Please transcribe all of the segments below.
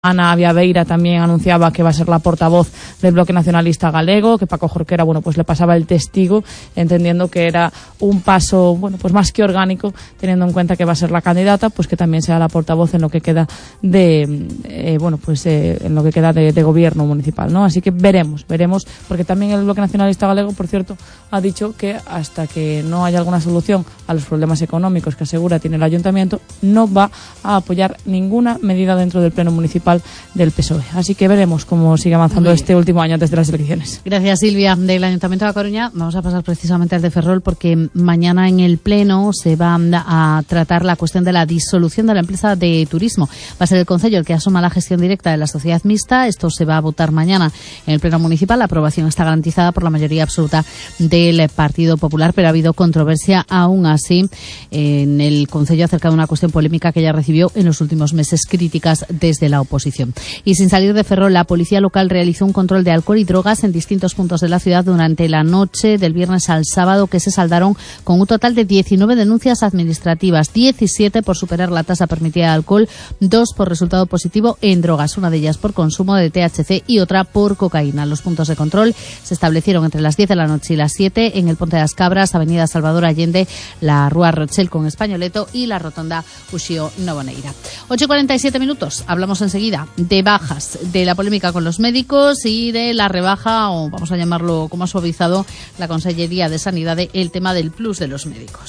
Ana Viaveira también anunciaba que va a ser la portavoz del Bloque Nacionalista Galego, que Paco Jorquera, pues le pasaba el testigo, entendiendo que era un paso, pues más que orgánico, teniendo en cuenta que va a ser la candidata, pues que también sea la portavoz en lo que queda en lo que queda de gobierno municipal, ¿no? Así que veremos, porque también el Bloque Nacionalista Galego, por cierto, ha dicho que hasta que no haya alguna solución a los problemas económicos que asegura tiene el Ayuntamiento, no va a apoyar ninguna medida dentro del Pleno Municipal del PSOE. Así que veremos cómo sigue avanzando este último año antes de las elecciones. Gracias, Silvia. Del Ayuntamiento de La Coruña vamos a pasar precisamente al de Ferrol, porque mañana en el Pleno se va a tratar la cuestión de la disolución de la empresa de turismo. Va a ser el Concello el que asuma la gestión directa de la sociedad mixta. Esto se va a votar mañana en el Pleno Municipal. La aprobación está garantizada por la mayoría absoluta del Partido Popular, pero ha habido controversia aún así en el Concello acerca de una cuestión polémica que ya recibió en los últimos meses críticas desde la oposición. Y sin salir de Ferrol, la policía local realizó un control de alcohol y drogas en distintos puntos de la ciudad durante la noche del viernes al sábado, que se saldaron con un total de 19 denuncias administrativas, 17 por superar la tasa permitida de alcohol, 2 por resultado positivo en drogas, una de ellas por consumo de THC y otra por cocaína. Los puntos de control se establecieron entre las 10 de la noche y las 7 en el Ponte de las Cabras, Avenida Salvador Allende, la Rúa Rochel con Españoleto y la Rotonda Uxío Novoneira. 8:47 minutos. Hablamos enseguida de bajas, de la polémica con los médicos y de la rebaja, o vamos a llamarlo como ha suavizado la Consellería de Sanidad, el tema del plus de los médicos.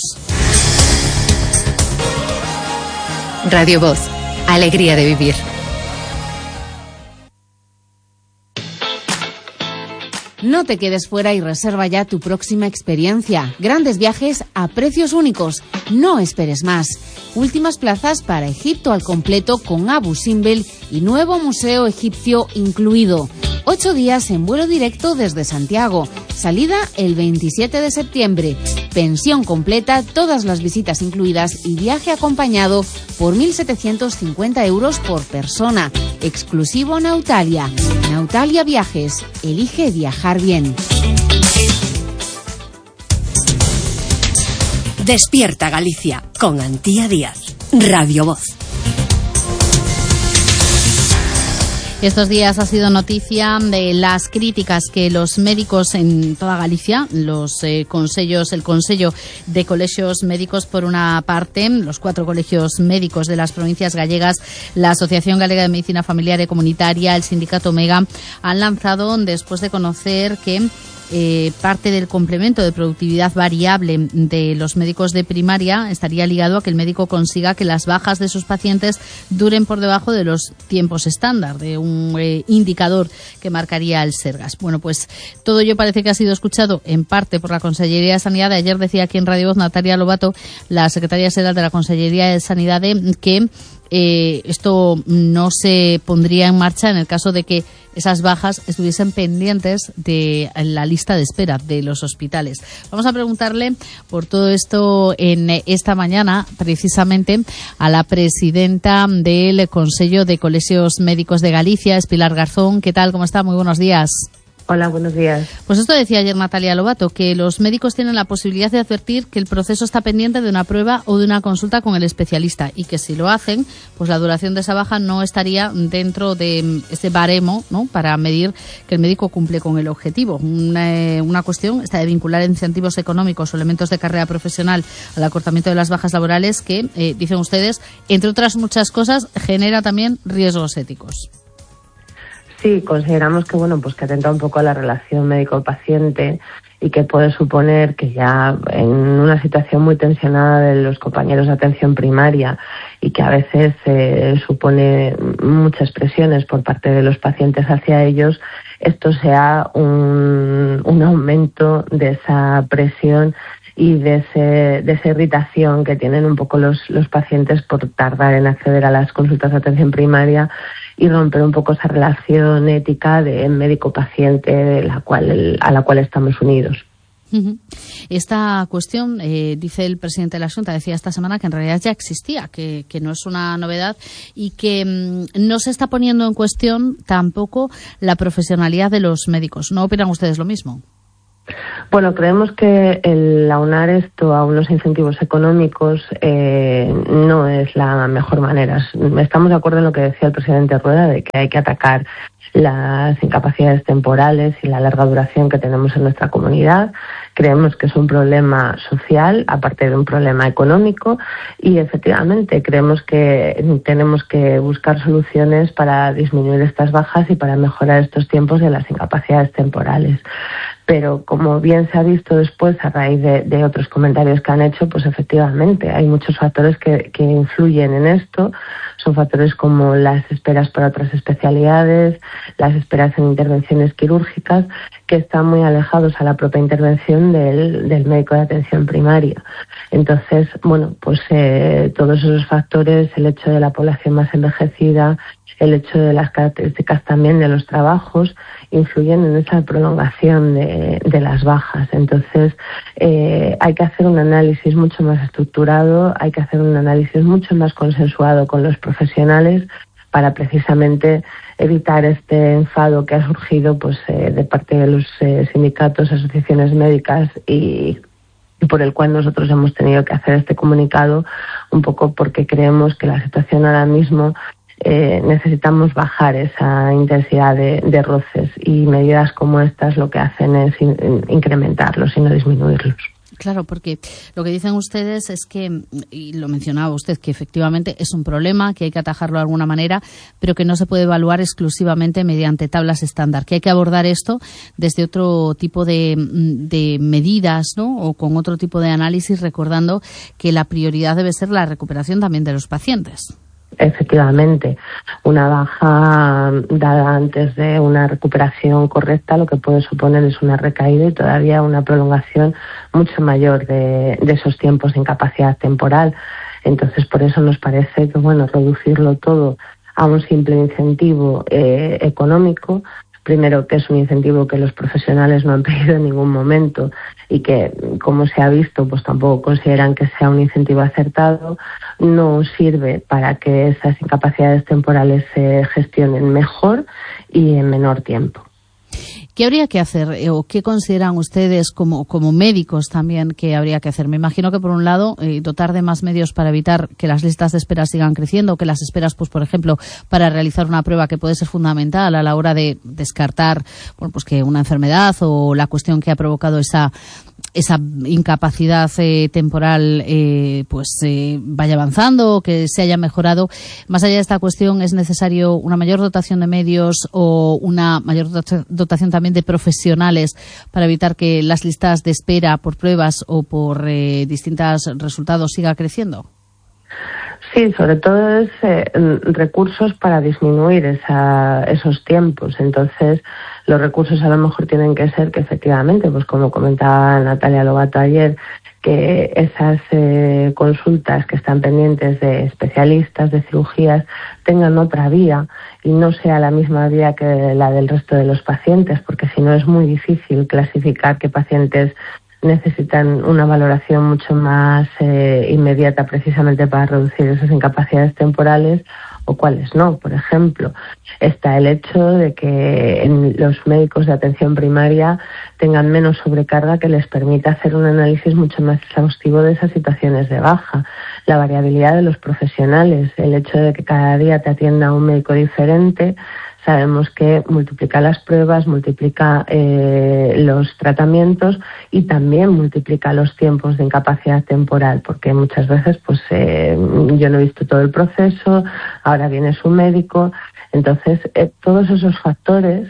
Radio Voz, alegría de vivir. No te quedes fuera y reserva ya tu próxima experiencia. Grandes viajes a precios únicos. No esperes más. Últimas plazas para Egipto al completo con Abu Simbel y nuevo museo egipcio incluido. 8 días en vuelo directo desde Santiago. Salida el 27 de septiembre. Pensión completa, todas las visitas incluidas y viaje acompañado por 1.750 euros por persona. Exclusivo Nautalia. Nautalia Viajes. Elige viajar bien. Despierta Galicia con Antía Díaz. Radio Voz. Estos días ha sido noticia de las críticas que los médicos en toda Galicia, el Consello de Colegios Médicos por una parte, los 4 colegios médicos de las provincias gallegas, la Asociación Galega de Medicina Familiar y Comunitaria, el Sindicato Mega, han lanzado después de conocer que parte del complemento de productividad variable de los médicos de primaria estaría ligado a que el médico consiga que las bajas de sus pacientes duren por debajo de los tiempos estándar, de un indicador que marcaría el Sergas. Bueno, pues todo ello parece que ha sido escuchado en parte por la Consellería de Sanidad. Ayer decía aquí en Radio Voz Natalia Lobato, la secretaria general de la Consellería de Sanidad, que esto no se pondría en marcha en el caso de que esas bajas estuviesen pendientes de la lista de espera de los hospitales. Vamos a preguntarle por todo esto en esta mañana, precisamente, a la presidenta del Consello de Colegios Médicos de Galicia, es Pilar Garzón. ¿Qué tal? ¿Cómo está? Muy buenos días. Hola, buenos días. Pues esto decía ayer Natalia Lobato, que los médicos tienen la posibilidad de advertir que el proceso está pendiente de una prueba o de una consulta con el especialista y que si lo hacen, pues la duración de esa baja no estaría dentro de ese baremo, ¿no?, para medir que el médico cumple con el objetivo. Una cuestión está de vincular incentivos económicos o elementos de carrera profesional al acortamiento de las bajas laborales que, dicen ustedes, entre otras muchas cosas, genera también riesgos éticos. Sí, consideramos que que atenta un poco a la relación médico-paciente y que puede suponer que ya en una situación muy tensionada de los compañeros de atención primaria y que a veces supone muchas presiones por parte de los pacientes hacia ellos, esto sea un aumento de esa presión y de esa irritación que tienen un poco los pacientes por tardar en acceder a las consultas de atención primaria y romper un poco esa relación ética de médico-paciente a la cual estamos unidos. Esta cuestión, dice el presidente de la Xunta, decía esta semana que en realidad ya existía, que no es una novedad y que no se está poniendo en cuestión tampoco la profesionalidad de los médicos. ¿No opinan ustedes lo mismo? Bueno, creemos que el aunar esto a unos incentivos económicos no es la mejor manera. Estamos de acuerdo en lo que decía el presidente Rueda, de que hay que atacar las incapacidades temporales y la larga duración que tenemos en nuestra comunidad. Creemos que es un problema social, aparte de un problema económico, y efectivamente creemos que tenemos que buscar soluciones para disminuir estas bajas y para mejorar estos tiempos de las incapacidades temporales. Pero como bien se ha visto después a raíz de otros comentarios que han hecho, pues efectivamente hay muchos factores que influyen en esto. Son factores como las esperas para otras especialidades, las esperas en intervenciones quirúrgicas, que están muy alejados a la propia intervención del médico de atención primaria. Entonces, bueno, pues todos esos factores, el hecho de la población más envejecida, el hecho de las características también de los trabajos, influyen en esa prolongación de las bajas. Entonces, hay que hacer un análisis mucho más estructurado, hay que hacer un análisis mucho más consensuado con los profesionales para precisamente evitar este enfado que ha surgido pues de parte de los sindicatos, asociaciones médicas y por el cual nosotros hemos tenido que hacer este comunicado, un poco porque creemos que la situación ahora mismo necesitamos bajar esa intensidad de roces, y medidas como estas lo que hacen es incrementarlos y no disminuirlos. Claro, porque lo que dicen ustedes es que, y lo mencionaba usted, que efectivamente es un problema, que hay que atajarlo de alguna manera, pero que no se puede evaluar exclusivamente mediante tablas estándar, que hay que abordar esto desde otro tipo de medidas, ¿no? O con otro tipo de análisis, recordando que la prioridad debe ser la recuperación también de los pacientes. Efectivamente, una baja dada antes de una recuperación correcta lo que puede suponer es una recaída y todavía una prolongación mucho mayor de esos tiempos de incapacidad temporal. Entonces, por eso nos parece que, bueno, reducirlo todo a un simple incentivo económico, primero que es un incentivo que los profesionales no han pedido en ningún momento y que, como se ha visto, pues tampoco consideran que sea un incentivo acertado, no sirve para que esas incapacidades temporales se gestionen mejor y en menor tiempo. ¿Qué habría que hacer o qué consideran ustedes como médicos también que habría que hacer? Me imagino que, por un lado, dotar de más medios para evitar que las listas de espera sigan creciendo, que las esperas, pues por ejemplo, para realizar una prueba que puede ser fundamental a la hora de descartar, bueno, pues que una enfermedad o la cuestión que ha provocado esa incapacidad temporal vaya avanzando o que se haya mejorado. Más allá de esta cuestión, ¿es necesario una mayor dotación de medios o una mayor dotación también de profesionales para evitar que las listas de espera por pruebas o por distintos resultados siga creciendo? Sí, sobre todo es recursos para disminuir esos tiempos. Entonces, los recursos a lo mejor tienen que ser que efectivamente, pues como comentaba Natalia Lobato ayer, que esas consultas que están pendientes de especialistas, de cirugías, tengan otra vía y no sea la misma vía que la del resto de los pacientes, porque si no es muy difícil clasificar qué pacientes necesitan una valoración mucho más inmediata precisamente para reducir esas incapacidades temporales o cuáles no. Por ejemplo, está el hecho de que los médicos de atención primaria tengan menos sobrecarga que les permita hacer un análisis mucho más exhaustivo de esas situaciones de baja. La variabilidad de los profesionales, el hecho de que cada día te atienda un médico diferente, sabemos que multiplica las pruebas, multiplica los tratamientos y también multiplica los tiempos de incapacidad temporal, porque muchas veces pues yo no he visto todo el proceso, ahora viene su médico. Entonces, todos esos factores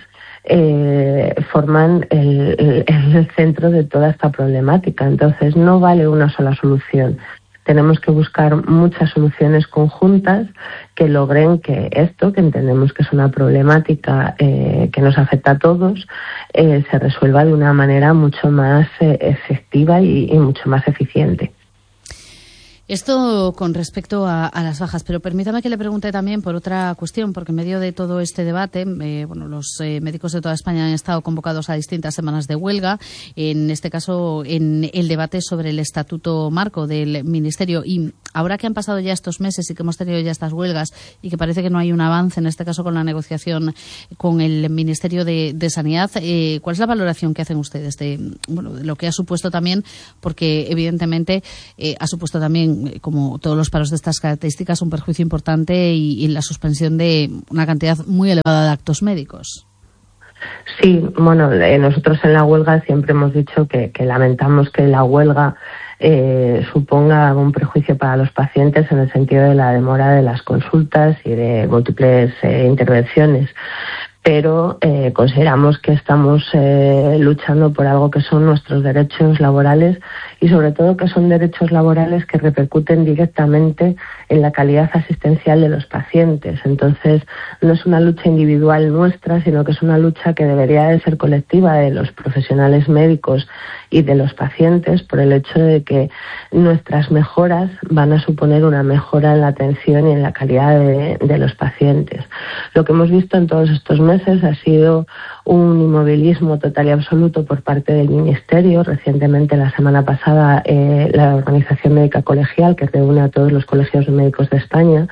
forman el centro de toda esta problemática. Entonces, no vale una sola solución. Tenemos que buscar muchas soluciones conjuntas que logren que esto, que entendemos que es una problemática que nos afecta a todos, se resuelva de una manera mucho más efectiva y mucho más eficiente. Esto con respecto a las bajas, pero permítame que le pregunte también por otra cuestión, porque en medio de todo este debate, los médicos de toda España han estado convocados a distintas semanas de huelga, en este caso en el debate sobre el estatuto marco del Ministerio. Y ahora que han pasado ya estos meses y que hemos tenido ya estas huelgas y que parece que no hay un avance, en este caso con la negociación con el Ministerio de Sanidad, ¿cuál es la valoración que hacen ustedes de lo que ha supuesto también? Porque evidentemente ha supuesto también, como todos los paros de estas características, un perjuicio importante y la suspensión de una cantidad muy elevada de actos médicos. Sí, bueno, nosotros en la huelga siempre hemos dicho que lamentamos que la huelga suponga un perjuicio para los pacientes en el sentido de la demora de las consultas y de múltiples intervenciones. Pero consideramos que estamos luchando por algo que son nuestros derechos laborales y sobre todo que son derechos laborales que repercuten directamente en la calidad asistencial de los pacientes. Entonces, no es una lucha individual nuestra, sino que es una lucha que debería de ser colectiva de los profesionales médicos y de los pacientes, por el hecho de que nuestras mejoras van a suponer una mejora en la atención y en la calidad de los pacientes. Lo que hemos visto en todos estos meses ha sido un inmovilismo total y absoluto por parte del Ministerio. Recientemente, la semana pasada, la Organización Médica Colegial, que reúne a todos los colegios médicos de España,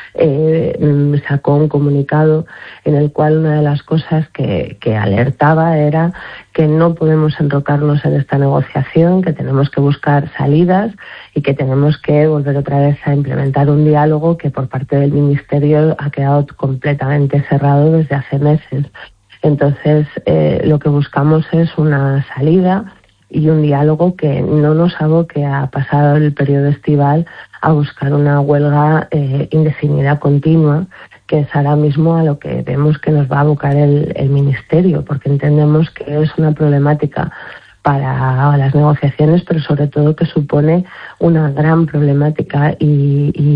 sacó un comunicado en el cual una de las cosas que alertaba era que no podemos enrocarnos en esta negociación, que tenemos que buscar salidas y que tenemos que volver otra vez a implementar un diálogo que por parte del Ministerio ha quedado completamente cerrado desde hace meses. Entonces, lo que buscamos es una salida y un diálogo que no nos aboque a pasado el periodo estival a buscar una huelga indefinida continua, que es ahora mismo a lo que vemos que nos va a abocar el Ministerio, porque entendemos que es una problemática para las negociaciones, pero sobre todo que supone una gran problemática y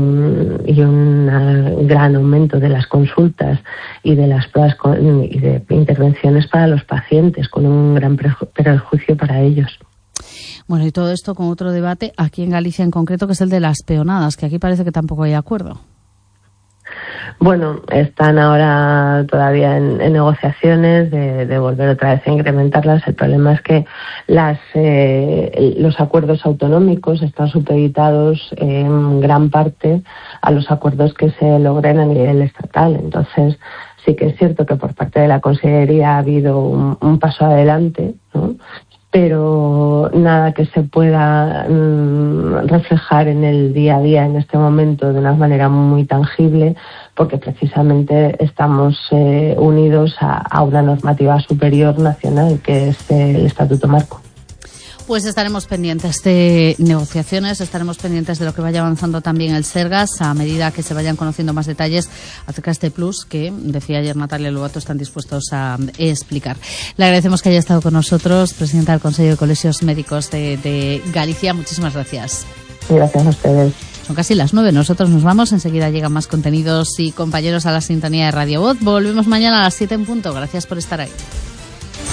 un gran aumento de las consultas y de las pruebas y de intervenciones para los pacientes, con un gran perjuicio para ellos. Bueno, y todo esto con otro debate aquí en Galicia en concreto, que es el de las peonadas, que aquí parece que tampoco hay acuerdo. Bueno, están ahora todavía en negociaciones de volver otra vez a incrementarlas. El problema es que los acuerdos autonómicos están supeditados en gran parte a los acuerdos que se logren a nivel estatal. Entonces, sí que es cierto que por parte de la Consellería ha habido un paso adelante, ¿no? Pero nada que se pueda reflejar en el día a día en este momento de una manera muy tangible, porque precisamente estamos unidos a una normativa superior nacional, que es el Estatuto Marco. Pues estaremos pendientes de negociaciones, estaremos pendientes de lo que vaya avanzando también el Sergas a medida que se vayan conociendo más detalles acerca de este plus que, decía ayer Natalia Lobato, están dispuestos a explicar. Le agradecemos que haya estado con nosotros, presidenta del Consejo de Colegios Médicos de Galicia. Muchísimas gracias. Gracias a ustedes. Son casi las 9, nosotros nos vamos, enseguida llegan más contenidos y compañeros a la sintonía de Radio Voz. Volvemos mañana a las 7 en punto. Gracias por estar ahí.